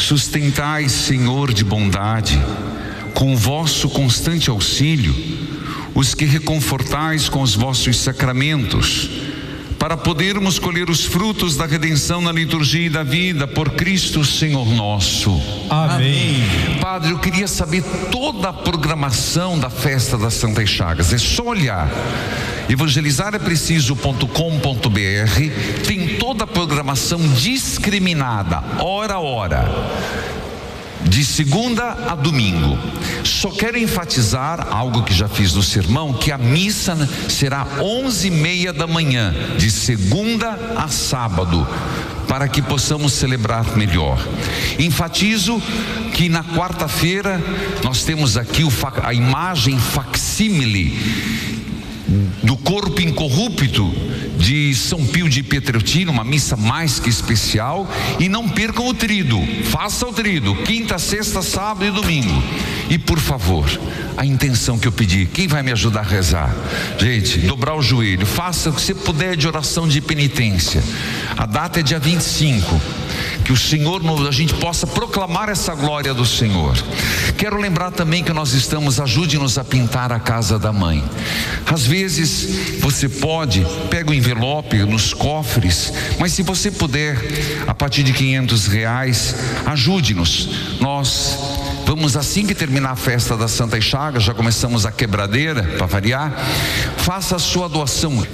Sustentai, Senhor de bondade, com o vosso constante auxílio, os que reconfortais com os vossos sacramentos, para podermos colher os frutos da redenção na liturgia e da vida, por Cristo Senhor nosso. Amém. Padre, eu queria saber toda a programação da festa das Santas Chagas. É só olhar. Evangelizarepreciso.com.br, tem toda a programação discriminada, hora a hora, de segunda a domingo. Só quero enfatizar algo que já fiz no sermão, que a missa será 11h30 da manhã, de segunda a sábado, para que possamos celebrar melhor. Enfatizo que na quarta-feira nós temos aqui a imagem facsímile do corpo incorrupto de São Pio de Pietrelcina, uma missa mais que especial. E não percam o tríduo, faça o tríduo, quinta, sexta, sábado e domingo. E por favor, a intenção que eu pedi, quem vai me ajudar a rezar? Gente, dobrar o joelho, faça o que você puder de oração de penitência. A data é dia 25. Que o Senhor, a gente possa proclamar essa glória do Senhor. Quero lembrar também que nós estamos, ajude-nos a pintar a casa da mãe. Às vezes você pode, pega o envelope nos cofres, mas se você puder, a partir de R$500, ajude-nos. Nós vamos, assim que terminar a festa das Santas Chagas, já começamos a quebradeira, para variar. Faça a sua doação,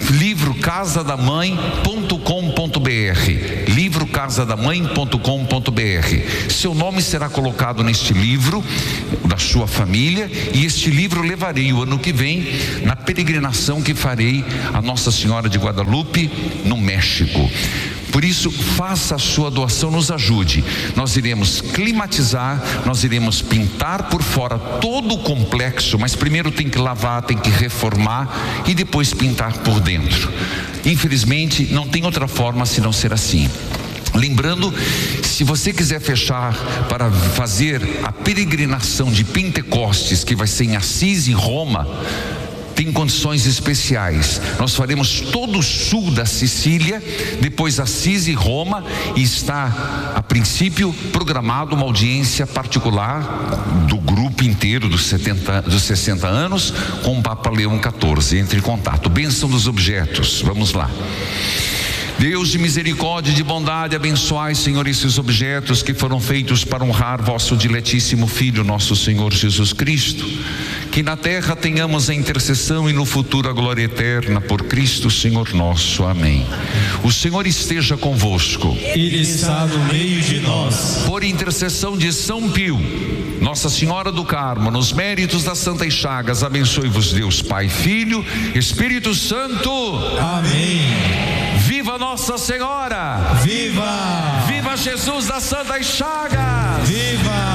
livrocasadamãe.com.br, livrocasadamãe.com.br. Seu nome será colocado neste livro da sua família, e este livro levarei o ano que vem na peregrinação que farei a Nossa Senhora de Guadalupe no México. Por isso, faça a sua doação, nos ajude. Nós iremos climatizar, nós iremos pintar por fora todo o complexo, mas primeiro tem que lavar, tem que reformar e depois pintar por dentro. Infelizmente, não tem outra forma senão ser assim. Lembrando, se você quiser fechar para fazer a peregrinação de Pentecostes, que vai ser em Assis e Roma, tem condições especiais. Nós faremos todo o sul da Sicília, depois Assis e Roma, e está a princípio programado uma audiência particular do grupo inteiro dos 60 anos com o Papa Leão XIV. Entre em contato. Bênção dos objetos, vamos lá. Deus de misericórdia e de bondade, abençoai, Senhor, esses objetos que foram feitos para honrar vosso diletíssimo Filho, nosso Senhor Jesus Cristo. Que na terra tenhamos a intercessão e no futuro a glória eterna, por Cristo Senhor nosso. Amém. O Senhor esteja convosco. Ele está no meio de nós. Por intercessão de São Pio, Nossa Senhora do Carmo, nos méritos das Santas Chagas, abençoe-vos Deus Pai, Filho, Espírito Santo. Amém. Viva Nossa Senhora! Viva! Viva Jesus das Santas Chagas! Viva!